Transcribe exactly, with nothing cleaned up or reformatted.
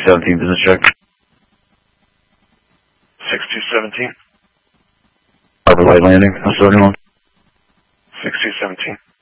seventeen, business check. six two seventeen. Harbor Light Landing, how's everyone? six two seventeen.